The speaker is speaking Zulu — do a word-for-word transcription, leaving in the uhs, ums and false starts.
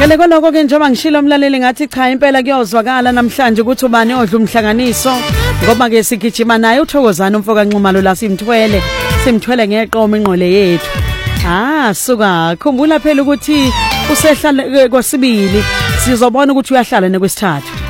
Ngale koloko ke njengoba ngishilo umlaleli ngathi cha impela kuyozwakala namhlanje ukuthi ubani odla umhlanganiso ngoba ke sigijima naye uThokozana umfoka Nxumalo la simthwele simthwele ngeqoma inqole yethu. Ah suka khumbula phela ukuthi usehla kwesibili sizobona ukuthi uyahlala nekwesithathu.